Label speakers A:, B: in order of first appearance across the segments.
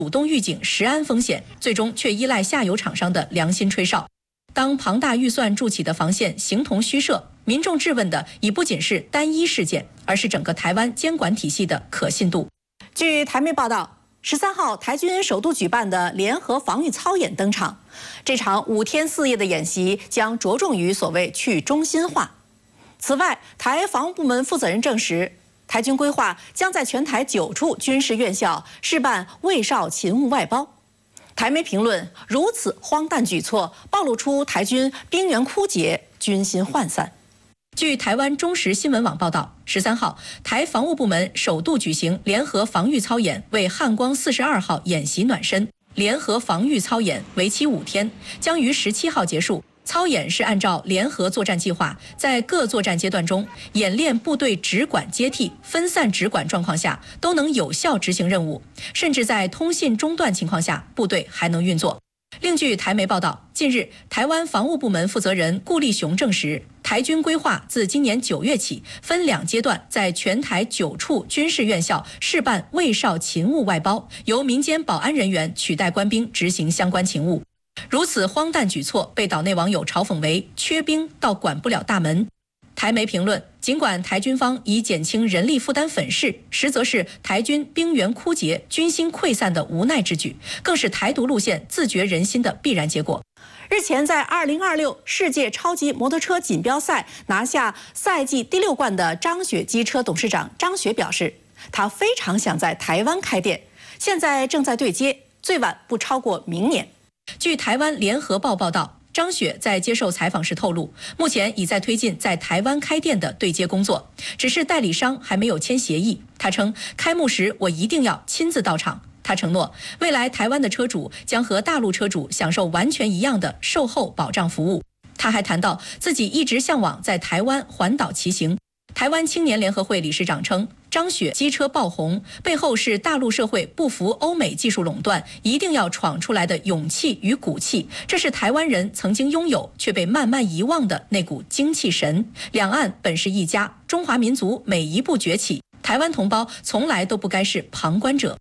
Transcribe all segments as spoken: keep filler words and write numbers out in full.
A: 主动预警食安风险，最终却依赖下游厂商的良心吹哨。当庞大预算筑起的防线形同虚设，民众质问的已不仅是单一事件，而是整个台湾监管体系的可信度。据台媒报道，十三号台军首度举办的联合防御操演登场。这场五天四夜的演习将着重于所谓去中心化。此外，台防务部门负责人证实，台军规划将在全台九处军事院校试办卫哨勤务外包。台媒评论，如此荒诞举措，暴露出台军兵源枯竭、军心涣散。据台湾中时新闻网报道，十三号，台防务部门首度举行联合防御操演，为汉光四十二号演习暖身。联合防御操演为期五天，将于十七号结束。操演是按照联合作战计划，在各作战阶段中演练部队直管接替、分散直管状况下都能有效执行任务，甚至在通信中断情况下，部队还能运作。另据台媒报道，近日台湾防务部门负责人顾立雄证实，台军规划自今年九月起，分两阶段在全台九处军事院校试办卫哨勤务外包，由民间保安人员取代官兵执行相关勤务。如此荒诞举措被岛内网友嘲讽为缺兵到管不了大门。台媒评论，尽管台军方以减轻人力负担粉饰，实则是台军兵源枯竭、军心溃散的无奈之举，更是台独路线自绝人心的必然结果。日前在二零二六世界超级摩托车锦标赛拿下赛季第六冠的张雪机车董事长张雪表示，他非常想在台湾开店，现在正在对接，最晚不超过明年。据台湾联合报报道，张雪在接受采访时透露，目前已在推进在台湾开店的对接工作，只是代理商还没有签协议。他称，开幕时我一定要亲自到场。他承诺，未来台湾的车主将和大陆车主享受完全一样的售后保障服务。他还谈到自己一直向往在台湾环岛骑行。台湾青年联合会理事长称，张雪机车爆红背后是大陆社会不服欧美技术垄断，一定要闯出来的勇气与骨气，这是台湾人曾经拥有却被慢慢遗忘的那股精气神。两岸本是一家，中华民族每一步崛起，台湾同胞从来都不该是旁观者。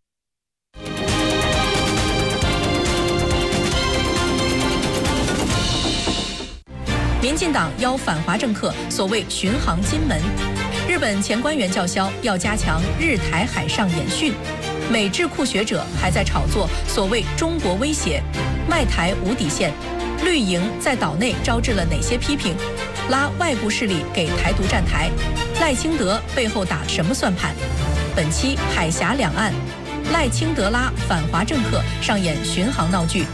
A: 民进党邀反华政客所谓巡航金门，日本前官员叫嚣要加强日台海上演训，美智库学者还在炒作所谓中国威胁，卖台无底线。绿营在岛内招致了哪些批评？拉外部势力给台独站台，赖清德背后打什么算盘？本期海峡两岸，赖清德拉反华政客上演巡航闹剧。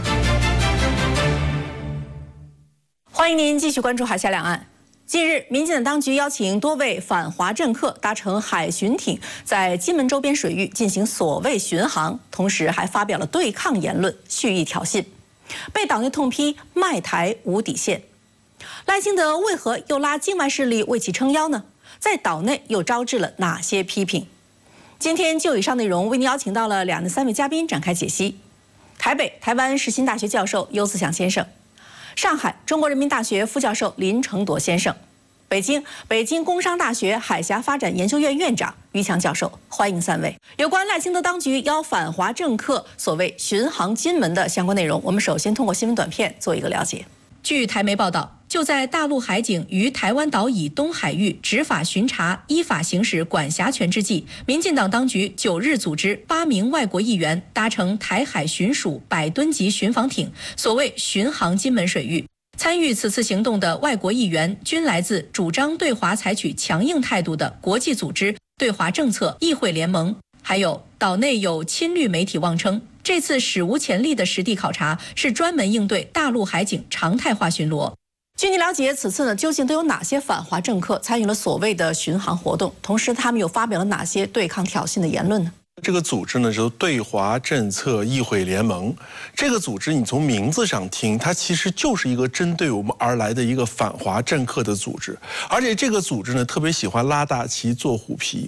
A: 欢迎您继续关注海峡两岸。近日，民进党当局邀请多位反华政客搭乘海巡艇，在金门周边水域进行所谓巡航，同时还发表了对抗言论，蓄意挑衅，被岛内痛批卖台无底线。赖清德为何又拉境外势力为其撑腰呢？在岛内又招致了哪些批评？今天就以上内容为您邀请到了两岸三位嘉宾展开解析。台北台湾世新大学教授邱自强先生，上海中国人民大学副教授林承铎先生，北京北京工商大学海峡发展研究院院长于强教授，欢迎三位。有关赖清德当局邀反华政客所谓巡航金门的相关内容，我们首先通过新闻短片做一个了解。据台媒报道，就在大陆海警于台湾岛以东海域执法巡查、依法行使管辖权之际，民进党当局九日组织八名外国议员搭乘台海巡署百吨级巡防艇，所谓巡航金门水域。参与此次行动的外国议员均来自主张对华采取强硬态度的国际组织对华政策议会联盟，还有岛内有亲绿媒体妄称，这次史无前例的实地考察是专门应对大陆海警常态化巡逻。据您了解，此次呢究竟都有哪些反华政客参与了所谓的巡航活动？同时，他们又发表了哪些对抗挑衅的言论呢？
B: 这个组织呢是对华政策议会联盟。这个组织你从名字上听，它其实就是一个针对我们而来的一个反华政客的组织，而且这个组织呢特别喜欢拉大旗做虎皮。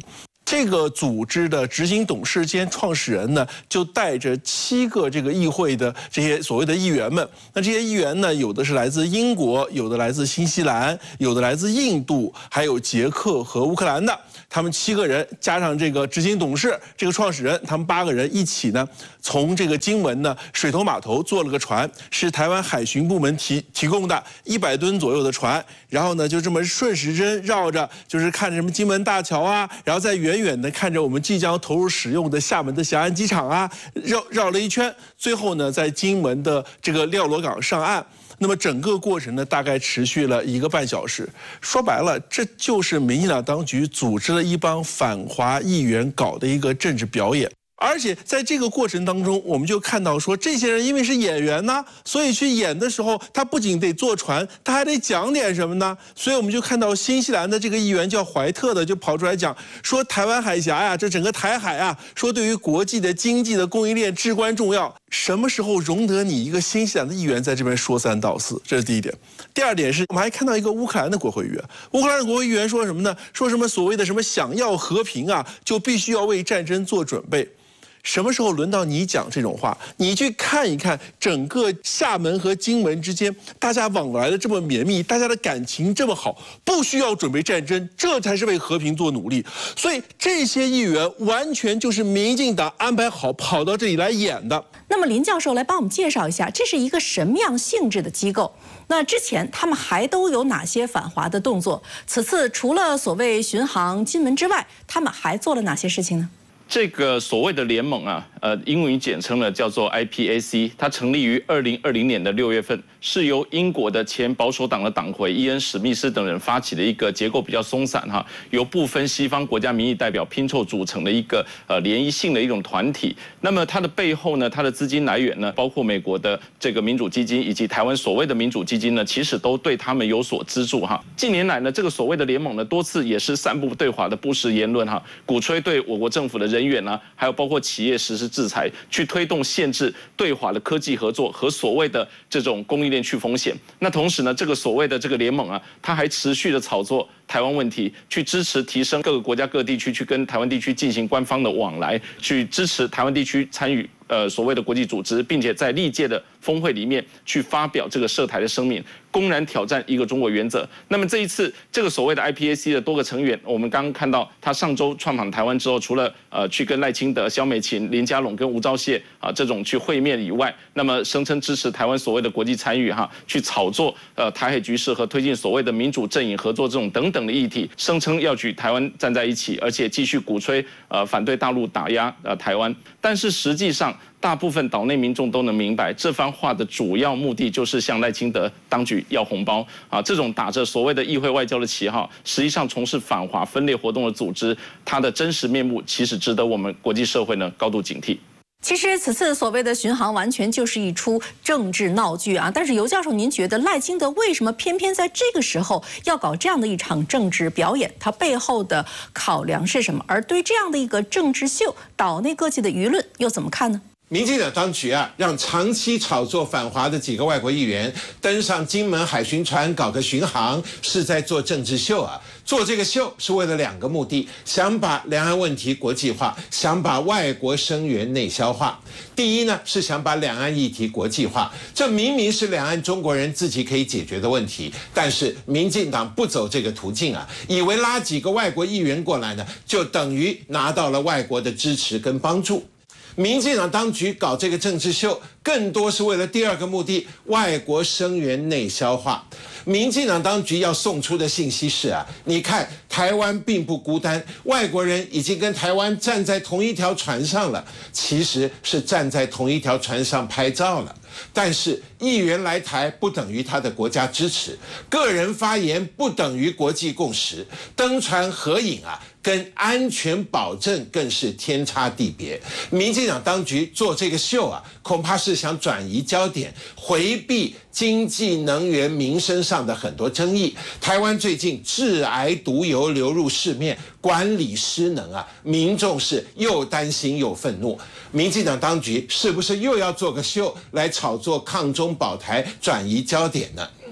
B: 这个组织的执行董事兼创始人呢，就带着七个这个议会的这些所谓的议员们。那这些议员呢，有的是来自英国，有的来自新西兰，有的来自印度，还有捷克和乌克兰的。他们七个人加上这个执行董事、这个创始人，他们八个人一起呢，从这个金门呢水头码头坐了个船，是台湾海巡部门提提供的一百吨左右的船，然后呢就这么顺时针绕着，就是看什么金门大桥啊，然后再远远的看着我们即将投入使用的厦门的霞安机场啊，绕绕了一圈，最后呢在金门的这个廖罗港上岸。那么整个过程呢，大概持续了一个半小时。说白了，这就是民进党当局组织了一帮反华议员搞的一个政治表演。而且在这个过程当中，我们就看到说，这些人因为是演员呢，所以去演的时候，他不仅得坐船，他还得讲点什么呢？所以我们就看到新西兰的这个议员叫怀特的，就跑出来讲说，台湾海峡呀，这整个台海啊，说对于国际的经济的供应链至关重要。什么时候容得你一个新西兰的议员在这边说三道四？这是第一点。第二点是我们还看到一个乌克兰的国会议员，乌克兰的国会议员说什么呢？说什么所谓的什么想要和平啊，就必须要为战争做准备。什么时候轮到你讲这种话？你去看一看整个厦门和金门之间，大家往来的这么绵密，大家的感情这么好，不需要准备战争，这才是为和平做努力。所以这些议员完全就是民进党安排好跑到这里来演的。
A: 那么林教授来帮我们介绍一下，这是一个什么样性质的机构？那之前他们还都有哪些反华的动作？此次除了所谓巡航金门之外，他们还做了哪些事情呢？
C: 这个所谓的联盟啊，呃，英文简称呢叫做 I P A C， 它成立于二零二零年的六月份，是由英国的前保守党的党魁伊恩·史密斯等人发起的一个结构比较松散哈，由部分西方国家民意代表拼凑组成的一个呃联谊性的一种团体。那么它的背后呢，它的资金来源呢，包括美国的这个民主基金以及台湾所谓的民主基金呢，其实都对他们有所资助哈。近年来呢，这个所谓的联盟呢，多次也是散布对华的不实言论哈，鼓吹对我国政府的人员啊，还有包括企业实施制裁，去推动限制对华的科技合作和所谓的这种供应链去风险。那同时呢，这个所谓的这个联盟啊，它还持续的炒作台湾问题，去支持提升各个国家各地区去跟台湾地区进行官方的往来，去支持台湾地区参与呃所谓的国际组织，并且在历届的峰会里面去发表这个涉台的声明，公然挑战一个中国原则。那么这一次这个所谓的 I P A C 的多个成员，我们刚刚看到他上周创访台湾之后，除了呃去跟赖清德、萧美琴、林佳龙跟吴钊燮啊这种去会面以外，那么声称支持台湾所谓的国际参与哈，去炒作呃台海局势和推进所谓的民主阵营合作这种等等的议题，声称要举台湾站在一起，而且继续鼓吹呃反对大陆打压呃台湾。但是实际上，大部分岛内民众都能明白，这番话的主要目的就是向赖清德当局要红包啊！这种打着所谓的议会外交的旗号，实际上从事反华分裂活动的组织，它的真实面目其实值得我们国际社会呢高度警惕。
A: 其实此次所谓的巡航完全就是一出政治闹剧啊！但是尤教授，您觉得赖清德为什么偏偏在这个时候要搞这样的一场政治表演？他背后的考量是什么？而对这样的一个政治秀，岛内各界的舆论又怎么看呢？
D: 民进党当局啊，让长期炒作反华的几个外国议员登上金门海巡船搞个巡航，是在做政治秀啊！做这个秀是为了两个目的：想把两岸问题国际化，想把外国声援内销化。第一呢，是想把两岸议题国际化，这明明是两岸中国人自己可以解决的问题，但是民进党不走这个途径啊，以为拉几个外国议员过来呢，就等于拿到了外国的支持跟帮助。民进党当局搞这个政治秀，更多是为了第二个目的：外国声援内销化。民进党当局要送出的信息是啊，你看台湾并不孤单，外国人已经跟台湾站在同一条船上了，其实是站在同一条船上拍照了。但是议员来台不等于他的国家支持，个人发言不等于国际共识，登船合影啊，跟安全保证更是天差地别。民进党当局做这个秀啊，恐怕是想转移焦点，回避经济、能源、民生上的很多争议。台湾最近致癌毒油流入市面，管理失能啊，民众是又担心又愤怒。民进党当局是不是又要做个秀来炒作抗中保台，转移焦点呢？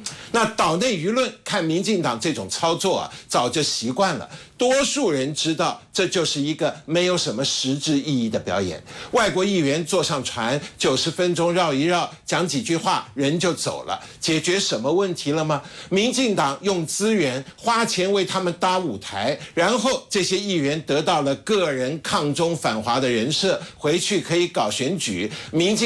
D: 那岛内舆论看民进党这种操作啊，早就习惯了。多数人知道，这就是一个没有什么实质意义的表演。外国议员坐上船，九十分钟绕一绕，讲几句话，人就走了，解决什么问题了吗？民进党用资源花钱为他们搭舞台，然后这些议员得到了个人抗中反华的人设，回去可以搞选举。民进